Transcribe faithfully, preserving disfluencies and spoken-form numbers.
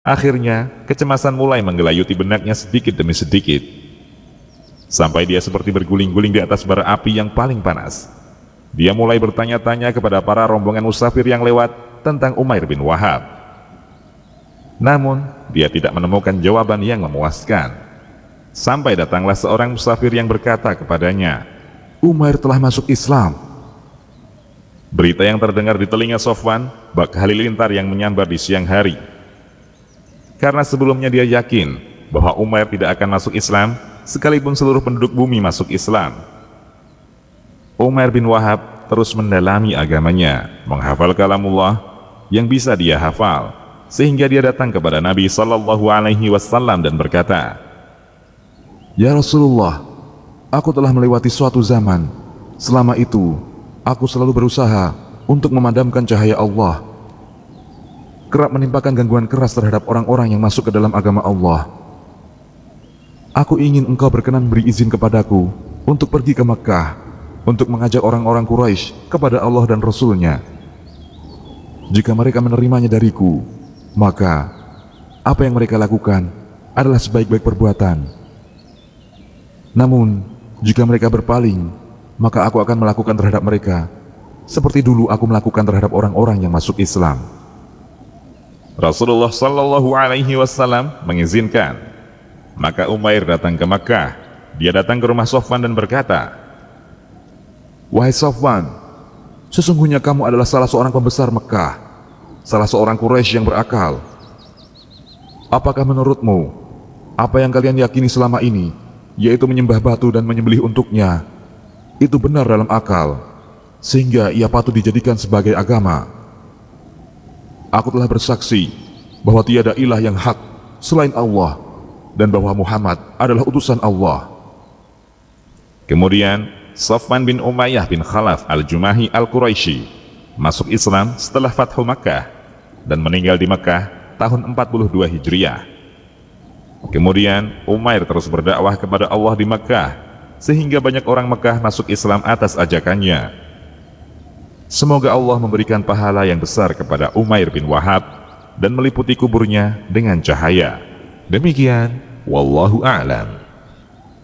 Akhirnya, kecemasan mulai menggelayuti benaknya sedikit demi sedikit, sampai dia seperti berguling-guling di atas bara api yang paling panas. Dia mulai bertanya-tanya kepada para rombongan musafir yang lewat tentang Umair bin Wahab. Namun, dia tidak menemukan jawaban yang memuaskan. Sampai datanglah seorang musafir yang berkata kepadanya, "Umair telah masuk Islam." Berita yang terdengar di telinga Sofwan bak halilintar yang menyambar di siang hari. Karena sebelumnya dia yakin bahwa Umair tidak akan masuk Islam sekalipun seluruh penduduk bumi masuk Islam. Umair bin Wahab terus mendalami agamanya, menghafal kalamullah yang bisa dia hafal, sehingga dia datang kepada Nabi sallallahu alaihi wasallam dan berkata, "Ya Rasulullah, aku telah melewati suatu zaman. Selama itu, aku selalu berusaha untuk memadamkan cahaya Allah, kerap menimpakan gangguan keras terhadap orang-orang yang masuk ke dalam agama Allah. Aku ingin engkau berkenan beri izin kepadaku untuk pergi ke Makkah, untuk mengajak orang-orang Quraisy kepada Allah dan Rasul-Nya. Jika mereka menerimanya dariku, maka apa yang mereka lakukan adalah sebaik-baik perbuatan. Namun, jika mereka berpaling, maka aku akan melakukan terhadap mereka seperti dulu aku melakukan terhadap orang-orang yang masuk Islam." Rasulullah sallallahu alaihi wasallam mengizinkan. Maka Umair datang ke Makkah. Dia datang ke rumah Sofwan dan berkata, "Wahai Sofwan, sesungguhnya kamu adalah salah seorang pembesar Makkah, salah seorang Quraisy yang berakal. Apakah menurutmu, apa yang kalian yakini selama ini, yaitu menyembah batu dan menyembelih untuknya, itu benar dalam akal, sehingga ia patut dijadikan sebagai agama? Aku telah bersaksi bahwa tiada ilah yang hak selain Allah dan bahwa Muhammad adalah utusan Allah." Kemudian Sofwan bin Umayyah bin Khalaf al-Jumahi al-Quraisy masuk Islam setelah Fathu Makkah dan meninggal di Makkah tahun empat puluh dua Hijriah. Kemudian Umair terus berdakwah kepada Allah di Makkah sehingga banyak orang Makkah masuk Islam atas ajakannya. Semoga Allah memberikan pahala yang besar kepada Umair bin Wahab dan meliputi kuburnya dengan cahaya. Demikian, wallahu a'lam.